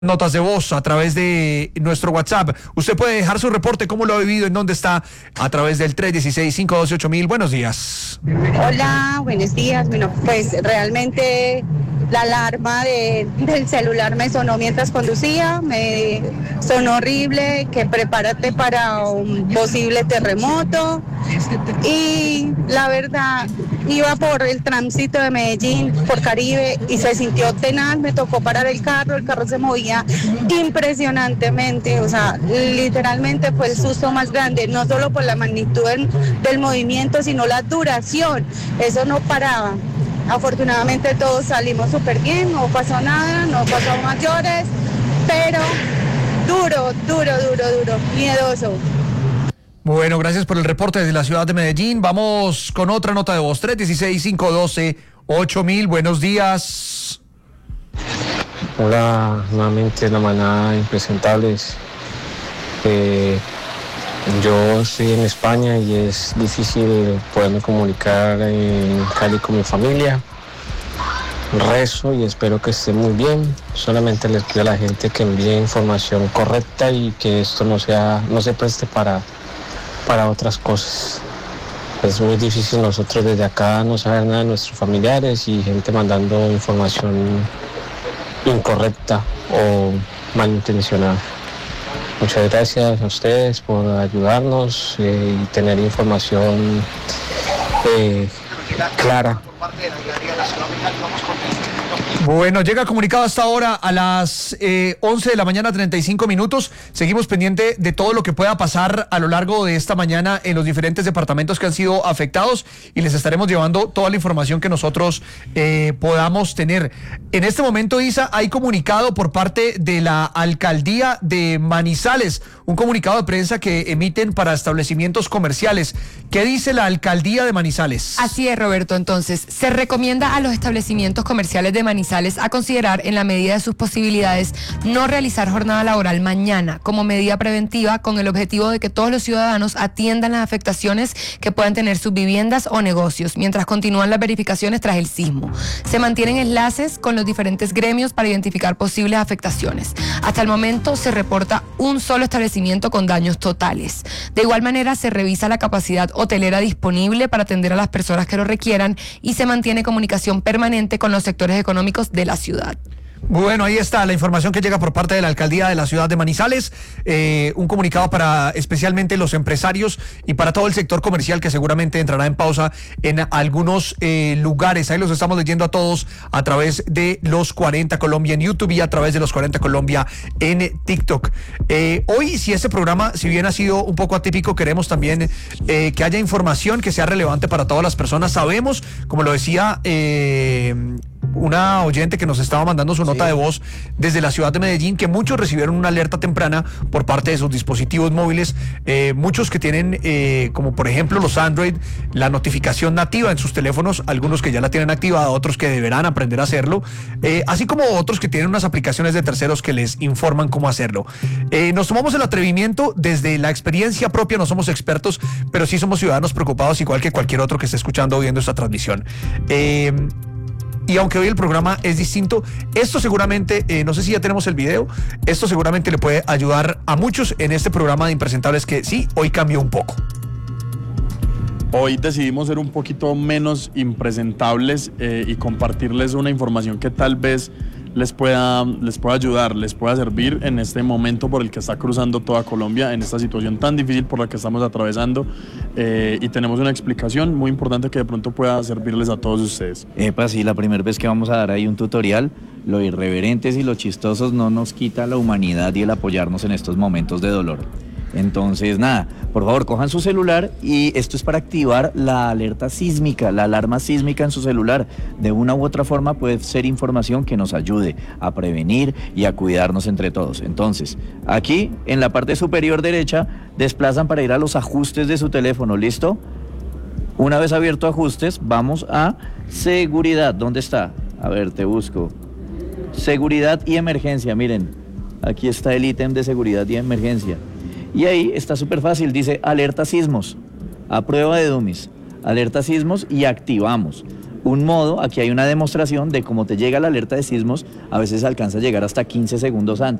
notas de voz a través de nuestro WhatsApp. Usted puede dejar su reporte, cómo lo ha vivido, en dónde está, a través del 316-512-8000. Buenos días. Hola, buenos días. Bueno, pues realmente la alarma del celular me sonó mientras conducía, me sonó horrible, que prepárate para un posible terremoto. Y la verdad, iba por el tránsito de Medellín, por Caribe, y se sintió tenaz, me tocó parar el carro se movía impresionantemente, o sea, literalmente fue el susto más grande, no solo por la magnitud del movimiento, sino la duración, eso no paraba. Afortunadamente todos salimos súper bien, no pasó nada, no pasó mayores, pero duro, miedoso. Bueno, gracias por el reporte desde la ciudad de Medellín. Vamos con otra nota de voz, 316-512-8000. Buenos días. Hola, nuevamente la manada de impresentables. Yo estoy en España y es difícil poderme comunicar en Cali con mi familia. Rezo y espero que esté muy bien. Solamente les pido a la gente que envíe información correcta y que esto no se preste para otras cosas. Es muy difícil nosotros desde acá no saber nada de nuestros familiares y gente mandando información incorrecta o malintencionada. Muchas gracias a ustedes por ayudarnos y tener información clara. Bueno, llega comunicado hasta ahora a las 11 de la mañana, 35 minutos. Seguimos pendiente de todo lo que pueda pasar a lo largo de esta mañana en los diferentes departamentos que han sido afectados y les estaremos llevando toda la información que nosotros podamos tener. En este momento, Isa, hay comunicado por parte de la Alcaldía de Manizales, un comunicado de prensa que emiten para establecimientos comerciales. ¿Qué dice la Alcaldía de Manizales? Así es, Roberto. Entonces, se recomienda a los establecimientos comerciales de Manizales a considerar, en la medida de sus posibilidades, no realizar jornada laboral mañana como medida preventiva, con el objetivo de que todos los ciudadanos atiendan las afectaciones que puedan tener sus viviendas o negocios, mientras continúan las verificaciones tras el sismo. Se mantienen enlaces con los diferentes gremios para identificar posibles afectaciones. Hasta el momento se reporta un solo establecimiento con daños totales. De igual manera, se revisa la capacidad hotelera disponible para atender a las personas que lo requieran y se mantiene comunicación permanente con los sectores económicos de la ciudad. Bueno, ahí está la información que llega por parte de la Alcaldía de la ciudad de Manizales, un comunicado para especialmente los empresarios y para todo el sector comercial que seguramente entrará en pausa en algunos lugares. Ahí los estamos leyendo a todos a través de Los 40 Colombia en YouTube y a través de Los 40 Colombia en TikTok. Hoy, si este programa, si bien ha sido un poco atípico, queremos también que haya información que sea relevante para todas las personas. Sabemos, como lo decía una oyente que nos estaba mandando su nota de voz desde la ciudad de Medellín, que muchos recibieron una alerta temprana por parte de sus dispositivos móviles, muchos que tienen, como por ejemplo los Android, la notificación nativa en sus teléfonos, algunos que ya la tienen activada, otros que deberán aprender a hacerlo, así como otros que tienen unas aplicaciones de terceros que les informan cómo hacerlo. Nos tomamos el atrevimiento desde la experiencia propia, no somos expertos, pero sí somos ciudadanos preocupados, igual que cualquier otro que esté escuchando o viendo esta transmisión. Y aunque hoy el programa es distinto, esto seguramente, no sé si ya tenemos el video, esto seguramente le puede ayudar a muchos en este programa de Impresentables que sí, hoy cambió un poco. Hoy decidimos ser un poquito menos impresentables y compartirles una información que tal vez les pueda ayudar, les pueda servir en este momento por el que está cruzando toda Colombia, en esta situación tan difícil por la que estamos atravesando, y tenemos una explicación muy importante que de pronto pueda servirles a todos ustedes. Sí, la primera vez que vamos a dar ahí un tutorial. Lo irreverentes y lo chistosos no nos quita la humanidad y el apoyarnos en estos momentos de dolor. Entonces, nada, por favor, cojan su celular y esto es para activar la alerta sísmica, la alarma sísmica en su celular. De una u otra forma puede ser información que nos ayude a prevenir y a cuidarnos entre todos. Entonces, aquí en la parte superior derecha, desplazan para ir a los ajustes de su teléfono, ¿listo? Una vez abierto ajustes, vamos a seguridad. ¿Dónde está? A ver, te busco. Seguridad y emergencia, miren, aquí está el ítem de seguridad y emergencia. Y ahí está súper fácil, dice alerta sismos, a prueba de dummies, alerta sismos y activamos. un modo, aquí hay una demostración de cómo te llega la alerta de sismos, a veces alcanza a llegar hasta 15 segundos antes.